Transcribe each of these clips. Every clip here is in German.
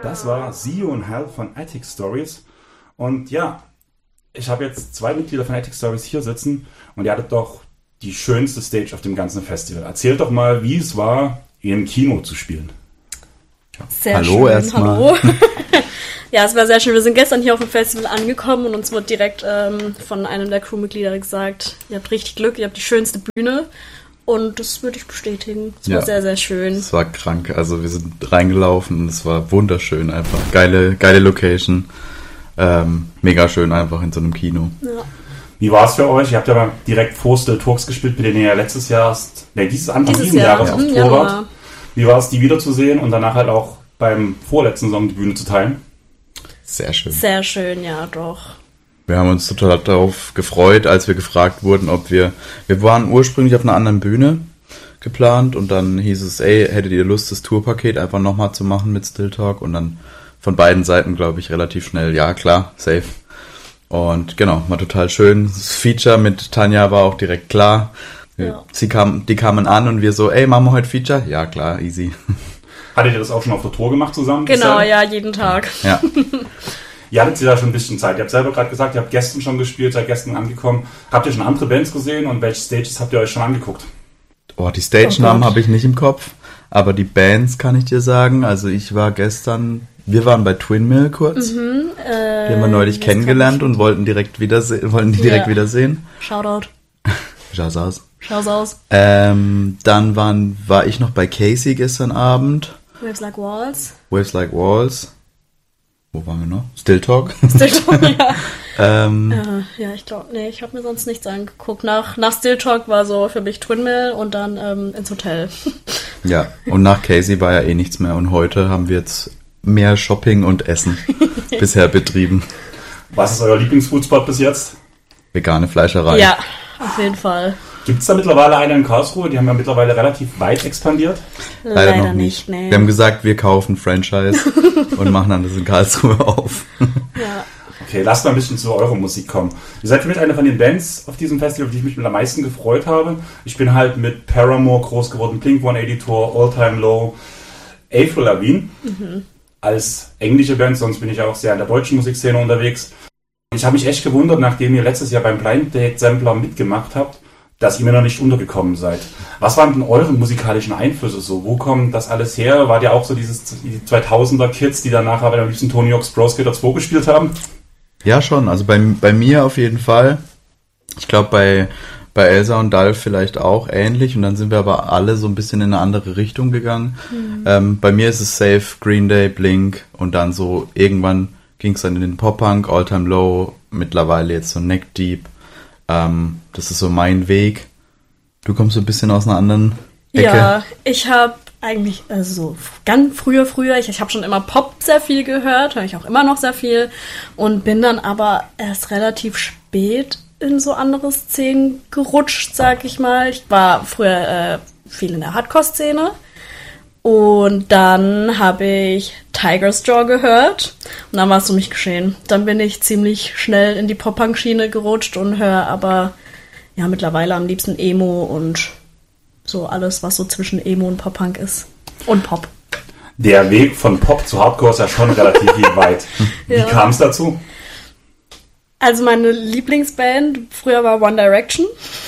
Das war See You in Hell von Attic Stories. Und ja, ich habe jetzt 2 Mitglieder von Attic Stories hier sitzen und ihr hattet doch die schönste Stage auf dem ganzen Festival. Erzählt doch mal, wie es war, im Kino zu spielen. Sehr Hallo schön. erstmal. Hallo. Ja, es war sehr schön. Wir sind gestern hier auf dem Festival angekommen und uns wurde direkt von einem der Crewmitglieder gesagt, ihr habt richtig Glück, ihr habt die schönste Bühne. Und das würde ich bestätigen. Es war sehr, sehr schön. Es war krank. Also wir sind reingelaufen und es war wunderschön einfach. Geile Location. Mega schön einfach in so einem Kino. Ja. Wie war es für euch? Ihr habt ja direkt vor Still Talks gespielt, mit denen ihr ja dieses Jahres auf Tour wart. Wie war es, die wiederzusehen und danach halt auch beim vorletzten Song die Bühne zu teilen? Sehr schön. Sehr schön, ja, doch. Wir haben uns total darauf gefreut, als wir gefragt wurden, ob wir waren ursprünglich auf einer anderen Bühne geplant und dann hieß es, hättet ihr Lust, das Tourpaket einfach nochmal zu machen mit Still Talk? Und dann von beiden Seiten, glaube ich, relativ schnell, ja klar, safe. Und genau, war total schön. Das Feature mit Tanja war auch direkt klar. Ja. Die kamen an und wir so, machen wir heute Feature? Ja klar, easy. Hattet ihr das auch schon auf der Tour gemacht zusammen? Genau, ja, jeden Tag. Ja. Ihr hattet da schon ein bisschen Zeit. Ihr habt selber gerade gesagt, ihr habt gestern schon gespielt, seid gestern angekommen. Habt ihr schon andere Bands gesehen und welche Stages habt ihr euch schon angeguckt? Die Stage-Namen habe ich nicht im Kopf, aber die Bands kann ich dir sagen. Also wir waren bei Twin Mill kurz. Die haben wir neulich kennengelernt und wollten die direkt wiedersehen. Shoutout. Schau's aus. Schau's aus. Dann war ich noch bei Casey gestern Abend. Waves Like Walls. Wo waren wir noch? Still Talk, ja. Ja, ich glaube, ich habe mir sonst nichts angeguckt. Nach Still Talk war so für mich Twin Mill und dann ins Hotel. Ja, und nach Casey war ja nichts mehr. Und heute haben wir jetzt mehr Shopping und Essen bisher betrieben. Was ist euer Lieblingsfoodspot bis jetzt? Vegane Fleischerei. Ja, auf jeden Fall. Gibt es da mittlerweile eine in Karlsruhe? Die haben ja mittlerweile relativ weit expandiert. Leider noch nicht. Nee. Wir haben gesagt, wir kaufen Franchise und machen dann das in Karlsruhe auf. Ja. Okay, lasst mal ein bisschen zu eurer Musik kommen. Ihr seid für mich eine von den Bands auf diesem Festival, auf die ich mich am meisten gefreut habe. Ich bin halt mit Paramore groß geworden, Blink-182, All Time Low, Avril Lavigne als englische Band, sonst bin ich auch sehr in der deutschen Musikszene unterwegs. Ich habe mich echt gewundert, nachdem ihr letztes Jahr beim Blind Date Sampler mitgemacht habt, dass ihr mir noch nicht untergekommen seid. Was waren denn eure musikalischen Einflüsse so? Wo kommt das alles her? Wart ihr auch so die 2000er Kids, die danach aber am liebsten Tony Hawk's Pro Skater 2 gespielt haben? Ja, schon. Also bei mir auf jeden Fall. Ich glaube, bei Elsa und Dalf vielleicht auch ähnlich. Und dann sind wir aber alle so ein bisschen in eine andere Richtung gegangen. Bei mir ist es safe, Green Day, Blink. Und dann so irgendwann ging es dann in den Pop-Punk, All Time Low. Mittlerweile jetzt so Neck Deep. Das ist so mein Weg. Du kommst so ein bisschen aus einer anderen Ecke. Ja, ich habe eigentlich, also ganz früher, ich habe schon immer Pop sehr viel gehört, höre ich auch immer noch sehr viel und bin dann aber erst relativ spät in so andere Szenen gerutscht, sag ich mal. Ich war früher viel in der Hardcore-Szene und dann habe ich Tiger's Jaw gehört und dann war es um mich geschehen. Dann bin ich ziemlich schnell in die Pop-Punk-Schiene gerutscht und höre aber ja mittlerweile am liebsten Emo und so alles, was so zwischen Emo und Pop-Punk ist. Und Pop. Der Weg von Pop zu Hardcore ist ja schon relativ weit. Wie kam es dazu? Also meine Lieblingsband früher war One Direction.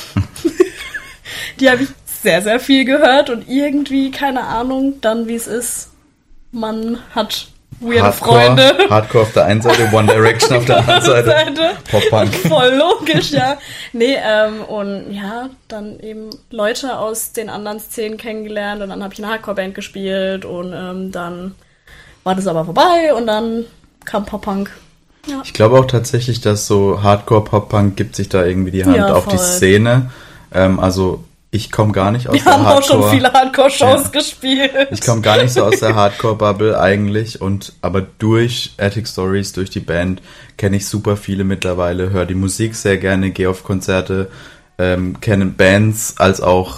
Die habe ich sehr, sehr viel gehört und irgendwie, keine Ahnung, dann wie es ist, man hat weirde Freunde. Hardcore auf der einen Seite, One Direction auf der anderen Seite. Pop-Punk. Voll logisch, ja. Nee, und ja, dann eben Leute aus den anderen Szenen kennengelernt und dann habe ich eine Hardcore-Band gespielt und dann war das aber vorbei und dann kam Pop-Punk. Ja. Ich glaube auch tatsächlich, dass so Hardcore-Pop-Punk gibt sich da irgendwie die Hand auf die Szene. Also ich komme gar nicht aus der Hardcore. Wir haben auch schon viele Hardcore-Shows gespielt. Ich komme gar nicht so aus der Hardcore-Bubble eigentlich. Aber durch Attic Stories, durch die Band, kenne ich super viele mittlerweile, höre die Musik sehr gerne, gehe auf Konzerte, kenne Bands als auch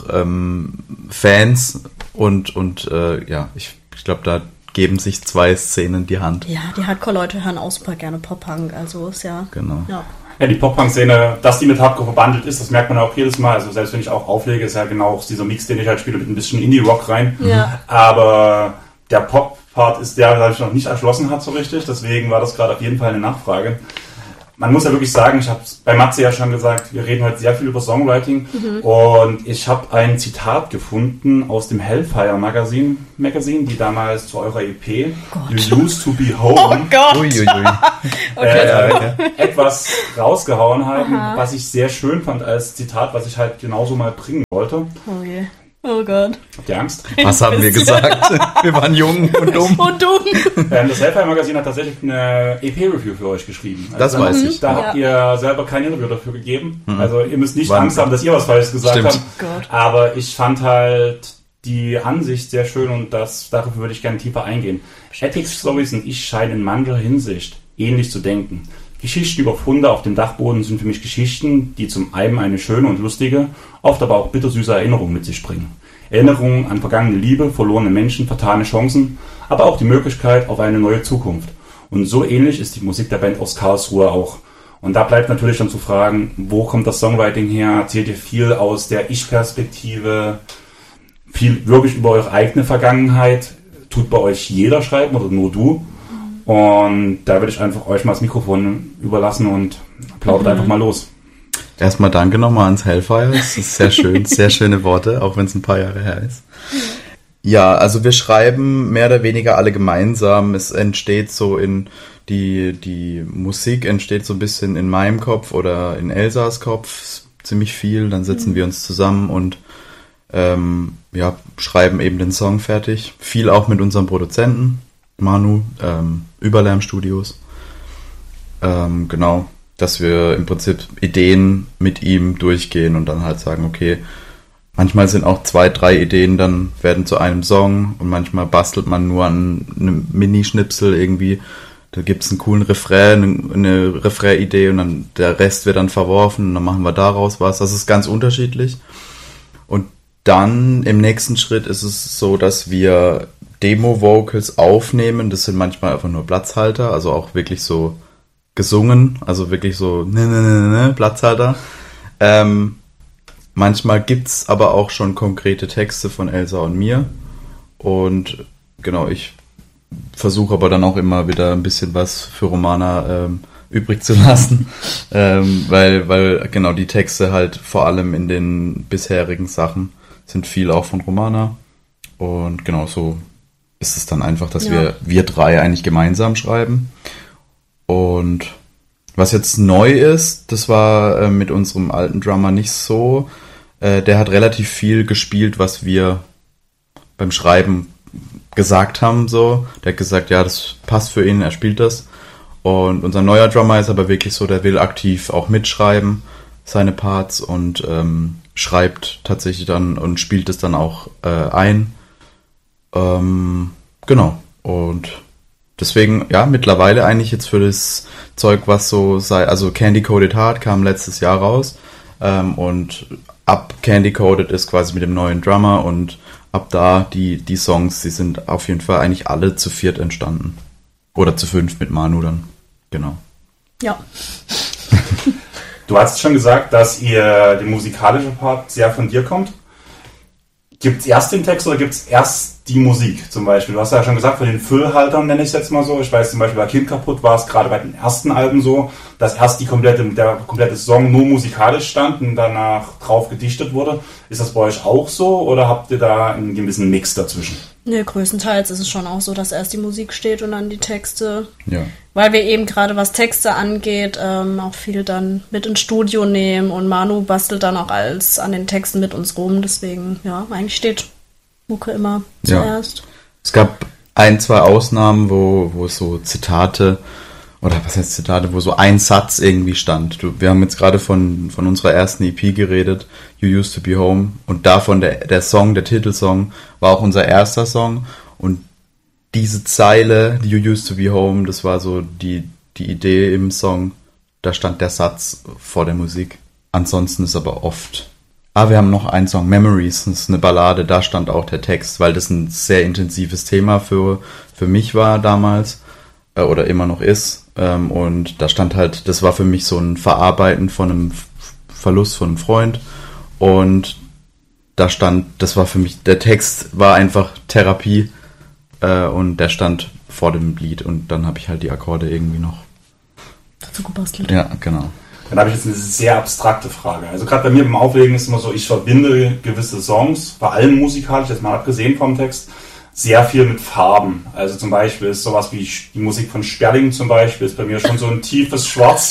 Fans und ich glaube, da geben sich zwei Szenen die Hand. Ja, die Hardcore-Leute hören auch super gerne Pop-Punk, also ist ja... Genau. Ja, die Pop-Punk-Szene, dass die mit Hardcore verbandelt ist, das merkt man auch jedes Mal. Also selbst wenn ich auch auflege, ist ja genau dieser Mix, den ich halt spiele, mit ein bisschen Indie-Rock rein. Ja. Aber der Pop Part ist der sich noch nicht erschlossen hat so richtig. Deswegen war das gerade auf jeden Fall eine Nachfrage. Man muss ja wirklich sagen, ich habe es bei Matze ja schon gesagt, wir reden heute sehr viel über Songwriting und ich habe ein Zitat gefunden aus dem Hellfire Magazine, die damals zu eurer EP You Used to Be Home etwas rausgehauen haben, was ich sehr schön fand als Zitat, was ich halt genauso mal bringen wollte. Oh je. Oh Gott. Habt ihr Angst? Was haben wir gesagt? Wir waren jung und dumm. Das Hellfire Magazine hat tatsächlich eine EP-Review für euch geschrieben. Also das weiß ich. Da habt ihr selber kein Interview dafür gegeben. Also ihr müsst nicht Angst haben, dass ihr was Falsches gesagt habt. Aber ich fand halt die Ansicht sehr schön und dafür würde ich gerne tiefer eingehen. Attic Stories und ich scheinen in mancher Hinsicht ähnlich zu denken. Geschichten über Funde auf dem Dachboden sind für mich Geschichten, die zum einen eine schöne und lustige, oft aber auch bittersüße Erinnerung mit sich bringen. Erinnerungen an vergangene Liebe, verlorene Menschen, vertane Chancen, aber auch die Möglichkeit auf eine neue Zukunft. Und so ähnlich ist die Musik der Band aus Karlsruhe auch. Und da bleibt natürlich dann zu fragen, wo kommt das Songwriting her? Erzählt ihr viel aus der Ich-Perspektive? Viel wirklich über eure eigene Vergangenheit? Tut bei euch jeder schreiben oder nur du? Und da würde ich einfach euch mal das Mikrofon überlassen und plaudert einfach mal los. Erstmal danke nochmal ans Hellfire. Das ist sehr schön, sehr schöne Worte, auch wenn es ein paar Jahre her ist. Ja, also wir schreiben mehr oder weniger alle gemeinsam. Es entsteht so die Musik entsteht so ein bisschen in meinem Kopf oder in Elsas Kopf, ziemlich viel. Dann setzen wir uns zusammen und schreiben eben den Song fertig. Viel auch mit unserem Produzenten, Manu, Überlärm Studios. Genau, dass wir im Prinzip Ideen mit ihm durchgehen und dann halt sagen, okay, manchmal sind auch 2, 3 Ideen dann werden zu einem Song und manchmal bastelt man nur an einem Mini-Schnipsel irgendwie. Da gibt's einen coolen Refrain, eine Refrain-Idee und dann der Rest wird dann verworfen und dann machen wir daraus was. Das ist ganz unterschiedlich. Und dann im nächsten Schritt ist es so, dass wir Demo-Vocals aufnehmen. Das sind manchmal einfach nur Platzhalter, also auch wirklich so gesungen, also wirklich so Platzhalter. Manchmal gibt's aber auch schon konkrete Texte von Elsa und mir. Und genau, ich versuche aber dann auch immer wieder ein bisschen was für Romana übrig zu lassen, weil genau die Texte halt vor allem in den bisherigen Sachen sind viel auch von Romana. Und genau so ist es dann einfach, dass wir 3 eigentlich gemeinsam schreiben. Und was jetzt neu ist, das war mit unserem alten Drummer nicht so. Der hat relativ viel gespielt, was wir beim Schreiben gesagt haben. So. Der hat gesagt, ja, das passt für ihn, er spielt das. Und unser neuer Drummer ist aber wirklich so, der will aktiv auch mitschreiben, seine Parts und schreibt tatsächlich dann und spielt es dann auch ein. Genau. Und deswegen, ja, mittlerweile eigentlich jetzt für das Zeug, was so sei, also Candy Coated Heart kam letztes Jahr raus und ab Candy Coated ist quasi mit dem neuen Drummer und ab da die Songs, die sind auf jeden Fall eigentlich alle zu 4 entstanden. Oder zu 5 mit Manu dann. Genau. Ja. Du hast schon gesagt, dass der musikalische Part sehr von dir kommt. Gibt es erst den Text oder gibt es erst die Musik zum Beispiel? Du hast ja schon gesagt, von den Füllhaltern nenne ich es jetzt mal so. Ich weiß zum Beispiel bei Kind kaputt war es gerade bei den ersten Alben so, dass erst der komplette Song nur musikalisch stand und danach drauf gedichtet wurde. Ist das bei euch auch so oder habt ihr da einen gewissen Mix dazwischen? Nee, größtenteils ist es schon auch so, dass erst die Musik steht und dann die Texte. Ja. Weil wir eben gerade, was Texte angeht, auch viel dann mit ins Studio nehmen und Manu bastelt dann auch alles an den Texten mit uns rum. Deswegen, ja, eigentlich steht Mucke immer zuerst. Ja. Es gab 1, 2 Ausnahmen, wo so Zitate, oder was heißt Zitate, wo so ein Satz irgendwie stand. Wir haben jetzt gerade von unserer ersten EP geredet, You Used to Be Home, und davon der Song, der Titelsong, war auch unser erster Song. Und diese Zeile, You Used to Be Home, das war so die Idee im Song, da stand der Satz vor der Musik. Ansonsten ist aber oft... wir haben noch einen Song, Memories, das ist eine Ballade, da stand auch der Text, weil das ein sehr intensives Thema für mich war damals, oder immer noch ist. Und da stand halt, das war für mich so ein Verarbeiten von einem Verlust von einem Freund. Und da stand, das war für mich, der Text war einfach Therapie. und der stand vor dem Lied und dann habe ich halt die Akkorde irgendwie noch dazu gebastelt. Ja, genau. Dann habe ich jetzt eine sehr abstrakte Frage. Also gerade bei mir beim Auflegen ist immer so, ich verbinde gewisse Songs, bei allem musikalisch, jetzt mal abgesehen vom Text, sehr viel mit Farben. Also zum Beispiel ist sowas wie die Musik von Sperling zum Beispiel, ist bei mir schon so ein tiefes Schwarz.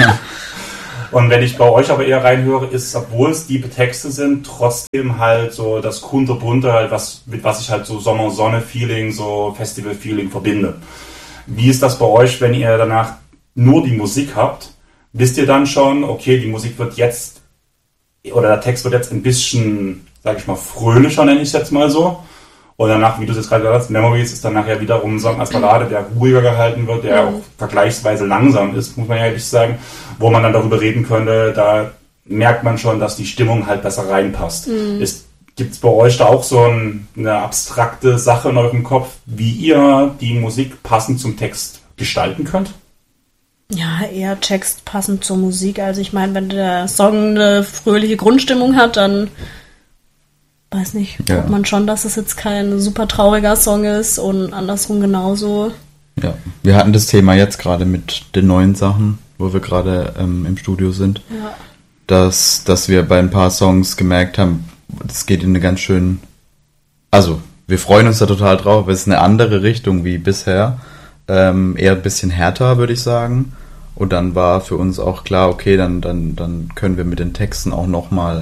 Und wenn ich bei euch aber eher reinhöre, ist, obwohl es tiefe Texte sind, trotzdem halt so das kunterbunte, halt mit was ich halt so Sommer-Sonne-Feeling, so Festival-Feeling verbinde. Wie ist das bei euch, wenn ihr danach nur die Musik habt? Wisst ihr dann schon, okay, die Musik wird jetzt, oder der Text wird jetzt ein bisschen, sag ich mal, fröhlicher, nenne ich es jetzt mal so. Und danach, wie du es jetzt gerade gesagt hast, Memories ist dann nachher wiederum ein Song als Ballade, der ruhiger gehalten wird, der auch vergleichsweise langsam ist, muss man ja ehrlich sagen, wo man dann darüber reden könnte, da merkt man schon, dass die Stimmung halt besser reinpasst. Gibt es bei euch da auch so eine abstrakte Sache in eurem Kopf, wie ihr die Musik passend zum Text gestalten könnt? Ja, eher Text passend zur Musik. Also ich meine, wenn der Song eine fröhliche Grundstimmung hat, dann weiß nicht, guckt man schon, dass es jetzt kein super trauriger Song ist und andersrum genauso. Ja, wir hatten das Thema jetzt gerade mit den neuen Sachen, wo wir gerade im Studio sind, dass wir bei ein paar Songs gemerkt haben, das geht in eine ganz schön, also wir freuen uns da total drauf, es ist eine andere Richtung wie bisher, eher ein bisschen härter, würde ich sagen. Und dann war für uns auch klar, okay, dann können wir mit den Texten auch nochmal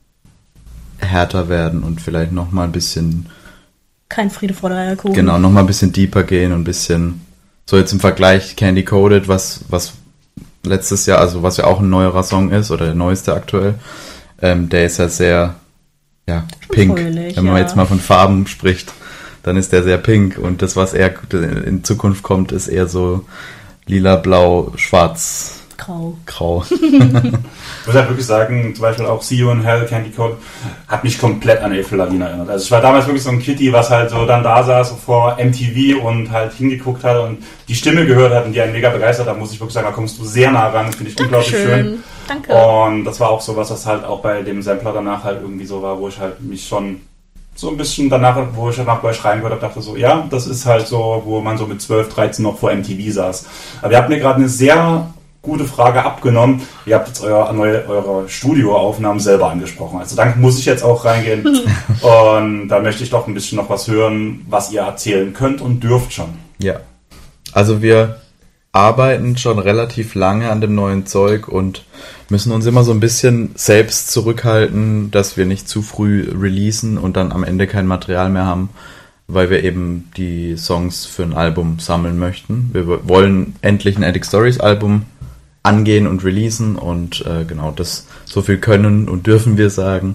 härter werden und vielleicht nochmal ein bisschen... Kein Friede vor der Eierkuchen. Genau, nochmal ein bisschen deeper gehen und ein bisschen... So jetzt im Vergleich Candy Coated, was letztes Jahr, also was ja auch ein neuerer Song ist, oder der neueste aktuell, der ist ja sehr pink. Fröhlich, wenn man jetzt mal von Farben spricht, dann ist der sehr pink und das, was eher in Zukunft kommt, ist eher so lila, blau, schwarz, grau. Ich muss halt wirklich sagen, zum Beispiel auch See You in Hell, Candy Code, hat mich komplett an Avril Lavigne erinnert. Also ich war damals wirklich so ein Kitty, was halt so dann da saß vor MTV und halt hingeguckt hat und die Stimme gehört hat und die einen mega begeistert hat, muss ich wirklich sagen, da kommst du sehr nah ran, finde ich unglaublich schön. Danke. Und das war auch so was halt auch bei dem Sampler danach halt irgendwie so war, wo ich halt mich schon so ein bisschen danach, wo ich danach bei euch reingehört habe, dachte so, ja, das ist halt so, wo man so mit 12, 13 noch vor MTV saß. Aber ihr habt mir gerade eine sehr gute Frage abgenommen. Ihr habt jetzt eure Studioaufnahmen selber angesprochen. Also da muss ich jetzt auch reingehen. Und da möchte ich doch ein bisschen noch was hören, was ihr erzählen könnt und dürft schon. Ja, also wir arbeiten schon relativ lange an dem neuen Zeug und müssen uns immer so ein bisschen selbst zurückhalten, dass wir nicht zu früh releasen und dann am Ende kein Material mehr haben, weil wir eben die Songs für ein Album sammeln möchten. Wir wollen endlich ein Attic Stories Album angehen und releasen und genau, das so viel können und dürfen wir sagen.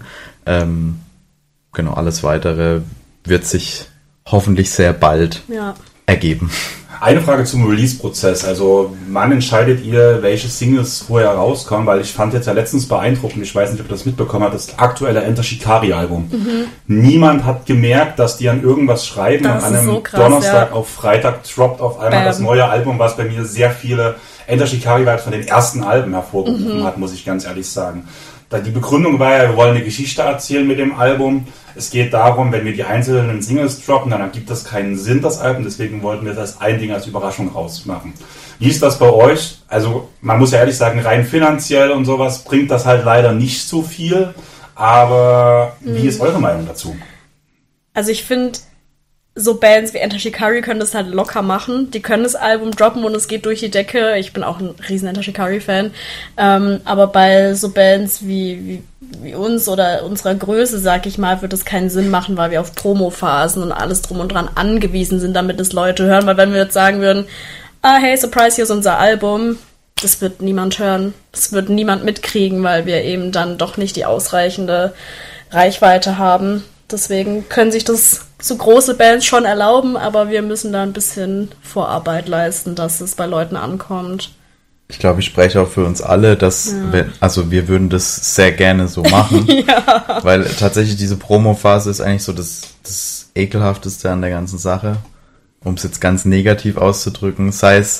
Genau, alles Weitere wird sich hoffentlich sehr bald ergeben. Eine Frage zum Release-Prozess. Also wann entscheidet ihr, welche Singles vorher rauskommen? Weil ich fand jetzt ja letztens beeindruckend, ich weiß nicht, ob ihr das mitbekommen habt, das aktuelle Enter Shikari-Album. Niemand hat gemerkt, dass die an irgendwas schreiben. Das an einem so krass, Donnerstag auf Freitag droppt auf einmal das neue Album, was bei mir sehr viele Enter Shikari-Vibes von den ersten Alben hervorgerufen hat, muss ich ganz ehrlich sagen. Die Begründung war ja, wir wollen eine Geschichte erzählen mit dem Album. Es geht darum, wenn wir die einzelnen Singles droppen, dann ergibt das keinen Sinn, das Album. Deswegen wollten wir das ein Ding als Überraschung rausmachen. Wie ist das bei euch? Also man muss ja ehrlich sagen, rein finanziell und sowas bringt das halt leider nicht so viel. Aber wie ist eure Meinung dazu? Also ich finde, so Bands wie Enter Shikari können das halt locker machen. Die können das Album droppen und es geht durch die Decke. Ich bin auch ein riesen Enter Shikari-Fan. Aber bei so Bands wie uns oder unserer Größe, sag ich mal, wird es keinen Sinn machen, weil wir auf Promophasen und alles drum und dran angewiesen sind, damit es Leute hören. Weil wenn wir jetzt sagen würden, hey, Surprise, hier ist unser Album, das wird niemand hören. Das wird niemand mitkriegen, weil wir eben dann doch nicht die ausreichende Reichweite haben. Deswegen können sich das so große Bands schon erlauben, aber wir müssen da ein bisschen Vorarbeit leisten, dass es bei Leuten ankommt. Ich glaube, ich spreche auch für uns alle, dass wir würden das sehr gerne so machen, weil tatsächlich diese Promo-Phase ist eigentlich so das Ekelhafteste an der ganzen Sache, um es jetzt ganz negativ auszudrücken, sei es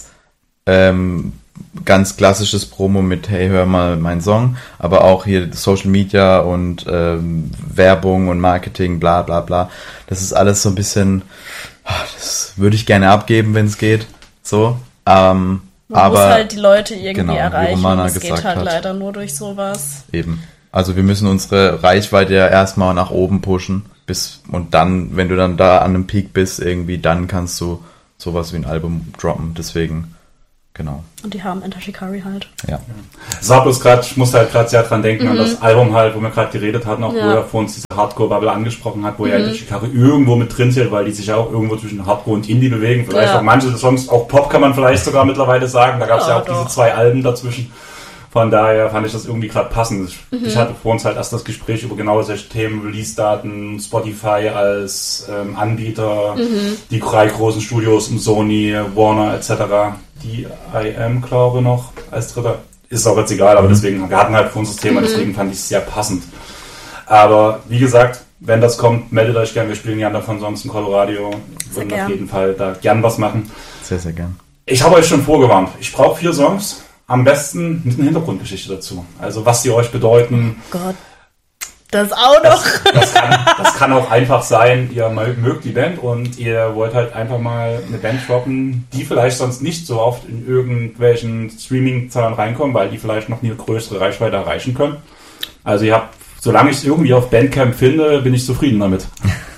ganz klassisches Promo mit hey, hör mal meinen Song, aber auch hier Social Media und Werbung und Marketing, bla bla bla. Das ist alles so ein bisschen, Das würde ich gerne abgeben, wenn es geht. So. Man aber muss halt die Leute irgendwie erreichen. Wie Romana das geht gesagt halt hat. leider nur durch sowas. Eben. Also wir müssen unsere Reichweite ja erstmal nach oben pushen. Und dann, wenn du dann da an einem Peak bist, irgendwie, dann kannst du sowas wie ein Album droppen. Deswegen, genau. Und die haben Enter Shikari halt. Ja. Das war bloß gerade, ich musste halt gerade sehr dran denken an das Album halt, wo wir gerade geredet hatten, auch wo er vor uns diese Hardcore-Bubble angesprochen hat, wo ja Enter Shikari irgendwo mit drin zählt, weil die sich ja auch irgendwo zwischen Hardcore und Indie bewegen. Vielleicht auch manche Songs, auch Pop kann man vielleicht sogar mittlerweile sagen. Da gab es ja auch diese 2 Alben dazwischen. Von daher fand ich das irgendwie gerade passend. Ich hatte vor uns halt erst das Gespräch über genau solche Themen, Release-Daten, Spotify als Anbieter, die 3 großen Studios, Sony, Warner etc. Die IM, glaube ich, noch als dritter. Ist auch jetzt egal, aber deswegen, wir hatten halt für uns das Thema, deswegen fand ich es sehr passend. Aber wie gesagt, wenn das kommt, meldet euch gern. Wir spielen gerne davon sonst in Colorado. Würden auf jeden Fall da gern was machen. Sehr, sehr gern. Ich habe euch schon vorgewarnt. Ich brauche 4 Songs. Am besten mit einer Hintergrundgeschichte dazu. Also was sie euch bedeuten. Oh Gott. Das auch noch. Das kann auch einfach sein, ihr mögt die Band und ihr wollt halt einfach mal eine Band droppen, die vielleicht sonst nicht so oft in irgendwelchen Streaming-Zahlen reinkommen, weil die vielleicht noch nie eine größere Reichweite erreichen können. Also ihr habt, solange ich es irgendwie auf Bandcamp finde, bin ich zufrieden damit.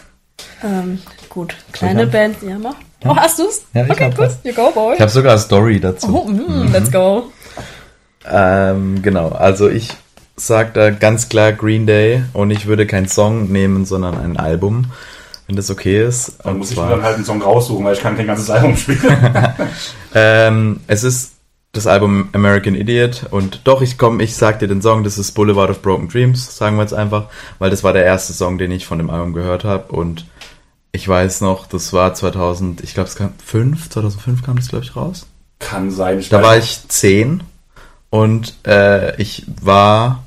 Gut, kleine Band, ja, mach. Oh, hast du's? Ja, ich hab das. You go, boy. Ich habe sogar eine Story dazu. Oh, let's go. Genau, also ich sag da ganz klar Green Day und ich würde keinen Song nehmen, sondern ein Album, wenn das okay ist. Dann muss ich mir dann halt einen Song raussuchen, weil ich kann kein ganzes Album spielen. Es ist das Album American Idiot und doch, ich sag dir den Song, das ist Boulevard of Broken Dreams, sagen wir jetzt einfach, weil das war der erste Song, den ich von dem Album gehört habe und ich weiß noch, das war 2005 kam das, glaube ich, raus. Kann sein. Da war ich 10 und ich war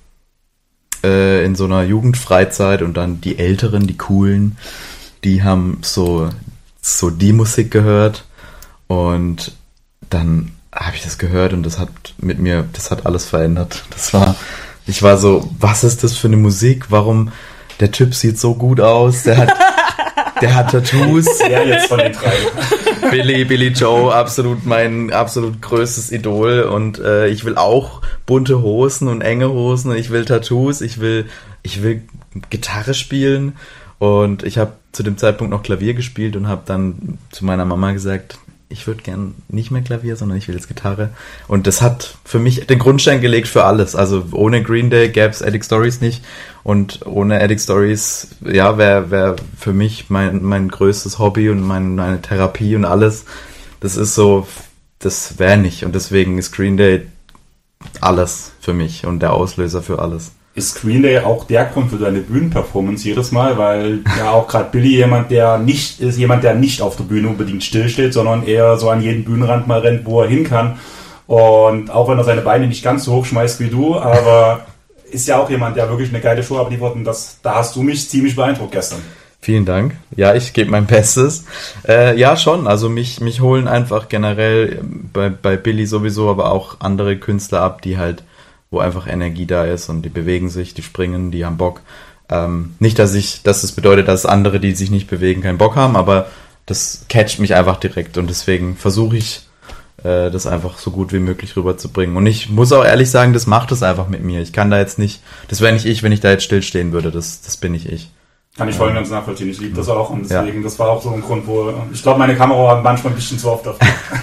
in so einer Jugendfreizeit und dann die Älteren, die Coolen, die haben so die Musik gehört und dann habe ich das gehört und das hat alles verändert. Ich war so, was ist das für eine Musik? Warum, der Typ sieht so gut aus, der hat Tattoos. Wer jetzt von den 3? Billy Joe, mein absolut größtes Idol und ich will auch bunte Hosen und enge Hosen und ich will Tattoos, ich will Gitarre spielen und ich habe zu dem Zeitpunkt noch Klavier gespielt und habe dann zu meiner Mama gesagt, ich würde gern nicht mehr Klavier, sondern ich will jetzt Gitarre. Und das hat für mich den Grundstein gelegt für alles. Also ohne Green Day gäbe es Attic Stories nicht. Und ohne Attic Stories, ja, wäre für mich mein größtes Hobby und meine Therapie und alles. Das ist so, das wäre nicht. Und deswegen ist Green Day alles für mich und der Auslöser für alles. Ist Green Day auch der Grund für deine Bühnenperformance jedes Mal? Weil ja auch gerade Billy jemand, der nicht auf der Bühne unbedingt stillsteht, sondern eher so an jeden Bühnenrand mal rennt, wo er hin kann. Und auch wenn er seine Beine nicht ganz so hoch schmeißt wie du, aber ist ja auch jemand, der wirklich eine geile Show abliefert und da hast du mich ziemlich beeindruckt gestern. Vielen Dank. Ja, ich gebe mein Bestes. Ja, schon. Also mich holen einfach generell bei Billy sowieso, aber auch andere Künstler ab, die halt, wo einfach Energie da ist und die bewegen sich, die springen, die haben Bock. Nicht, dass es bedeutet, dass andere, die sich nicht bewegen, keinen Bock haben, aber das catcht mich einfach direkt und deswegen versuche ich, das einfach so gut wie möglich rüberzubringen. Und ich muss auch ehrlich sagen, das macht es einfach mit mir. Ich kann da jetzt nicht, das wäre nicht ich, wenn ich da jetzt stillstehen würde, das bin nicht ich. Kann ich voll und ganz nachvollziehen. Ich liebe das auch und deswegen, das war auch so ein Grund, wo ich glaube, meine Kamera war manchmal ein bisschen zu oft auf.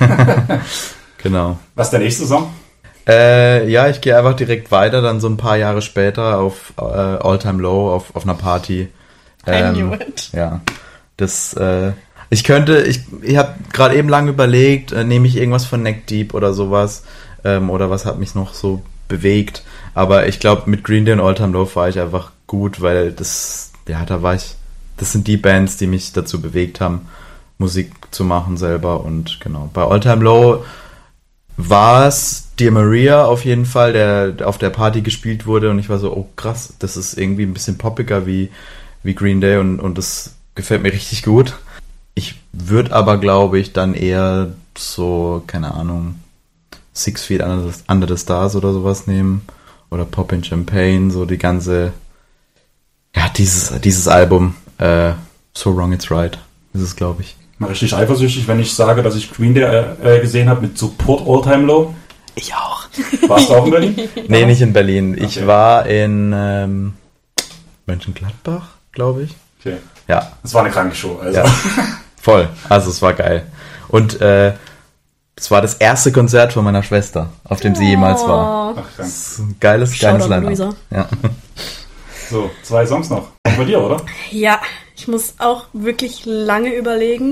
Genau. Was ist der nächste Song? Ja, ich gehe einfach direkt weiter, dann so ein paar Jahre später auf All Time Low, auf einer Party. I knew it. Ja, das, ich habe gerade eben lang überlegt, nehme ich irgendwas von Neck Deep oder sowas, oder was hat mich noch so bewegt, aber ich glaube, mit Green Day und All Time Low war ich einfach gut, weil das sind die Bands, die mich dazu bewegt haben, Musik zu machen selber und genau, bei All Time Low war es Dear Maria auf jeden Fall, der auf der Party gespielt wurde und ich war so, oh krass, das ist irgendwie ein bisschen poppiger wie Green Day und das gefällt mir richtig gut. Ich würde aber, glaube ich, dann eher so, keine Ahnung, 6 Feet Under the Stars oder sowas nehmen oder Poppin' Champagne, so die ganze, ja, dieses Album, So Wrong It's Right. ist es, glaube ich. Mal richtig eifersüchtig, wenn ich sage, dass ich Green Day gesehen habe mit Support All Time Low. Ich auch. Warst du auch in Berlin? Nee, nicht in Berlin. Ich Okay. war in Mönchengladbach, glaube ich. Okay. Ja. Das war eine kranke Show. Also. Ja, voll. Also es war geil. Und es war das erste Konzert von meiner Schwester, auf dem sie jemals war. Oh. Ach, krank. Das ist ein geiles Shoutout, Line-Up. Luisa. Ja. So, 2 Songs noch. Auch bei dir, oder? Ja, ich muss auch wirklich lange überlegen.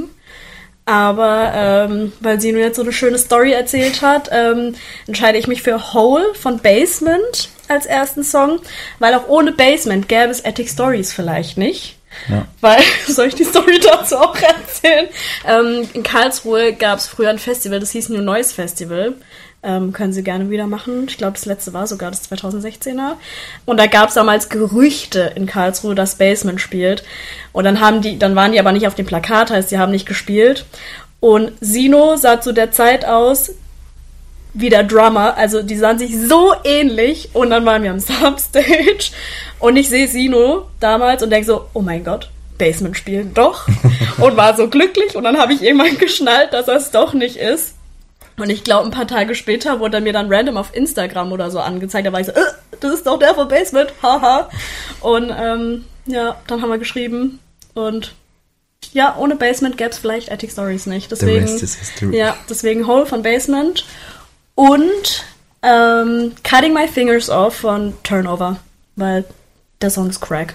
Aber weil sie nur jetzt so eine schöne Story erzählt hat, entscheide ich mich für Hole von Basement als ersten Song. Weil auch ohne Basement gäbe es Attic Stories vielleicht nicht. Ja. Weil, soll ich die Story dazu auch erzählen? In Karlsruhe gab es früher ein Festival, das hieß New Noise Festival. Können sie gerne wieder machen. Ich glaube, das letzte war sogar das 2016er. Und da gab es damals Gerüchte in Karlsruhe, dass Basement spielt. Und dann waren die aber nicht auf dem Plakat, heißt, die haben nicht gespielt. Und Sino sah zu der Zeit aus wie der Drummer. Also die sahen sich so ähnlich. Und dann waren wir am Substage. Und ich sehe Sino damals und denke so, oh mein Gott, Basement spielen doch. Und war so glücklich. Und dann habe ich irgendwann geschnallt, dass er es doch nicht ist. Und ich glaube, ein paar Tage später wurde er mir dann random auf Instagram oder so angezeigt. Da war ich so, das ist doch der von Basement, haha. Und ja, dann haben wir geschrieben. Und ja, ohne Basement gäbe es vielleicht Attic Stories nicht. Deswegen, The rest is history. ja, deswegen Hole von Basement. Und Cutting My Fingers Off von Turnover. Weil der Song ist crack.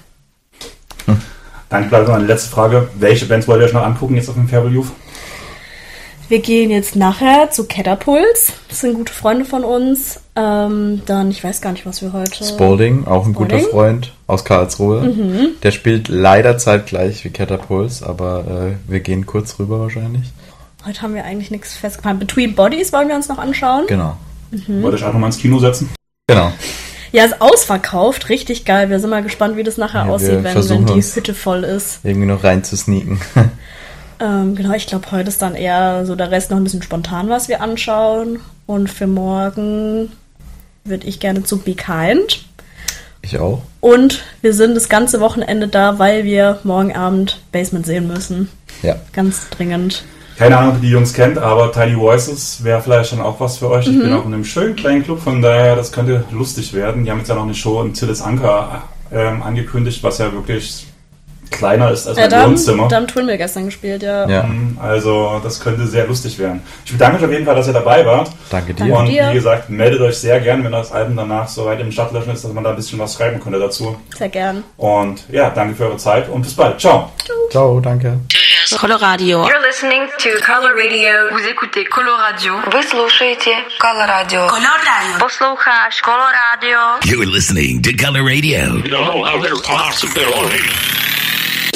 Dann bleibt noch eine letzte Frage. Welche Bands wollt ihr euch noch angucken jetzt auf dem Fairball Youth? Wir gehen jetzt nachher zu Catapults. Das sind gute Freunde von uns. Dann, ich weiß gar nicht, was wir heute... Spalding, auch ein guter Spalding? Freund aus Karlsruhe. Der spielt leider zeitgleich wie Catapults, aber wir gehen kurz rüber wahrscheinlich. Heute haben wir eigentlich nichts festgeplant. Between Bodies wollen wir uns noch anschauen. Genau. Wollt ihr euch auch nochmal ins Kino setzen? Genau. Ja, ist ausverkauft. Richtig geil. Wir sind mal gespannt, wie das nachher Ja, wir aussieht, wenn versuchen die uns Hütte voll ist. irgendwie noch rein zu sneaken. Genau, ich glaube, heute ist dann eher so der Rest noch ein bisschen spontan, was wir anschauen. Und für morgen würde ich gerne zu Be Kind. Ich auch. Und wir sind das ganze Wochenende da, weil wir morgen Abend Basement sehen müssen. Ja. Ganz dringend. Keine Ahnung, ob ihr die Jungs kennt, aber Tiny Voices wäre vielleicht dann auch was für euch. Ich bin auch in einem schönen kleinen Club, von daher, das könnte lustig werden. Die haben jetzt ja noch eine Show im Tillis Anker angekündigt, was ja wirklich kleiner ist als mein Wohnzimmer. Da haben Twin Mill gestern gespielt, ja. Ja. Also das könnte sehr lustig werden. Ich bedanke mich auf jeden Fall, dass ihr dabei wart. Danke dir. Danke Und dir. wie gesagt, meldet euch sehr gern, wenn das Album danach so weit im Stadtlöschen ist, dass man da ein bisschen was schreiben könnte dazu. Sehr gern. Und ja, danke für eure Zeit und bis bald. Ciao. Ciao, danke. Coloradio. You're listening to Color Radio. Vous écoutez Coloradio. Вы слушаете Coloradio. Coloradio. Posloucháš Coloradio. You're listening to Color Radio. You know how they're awesome.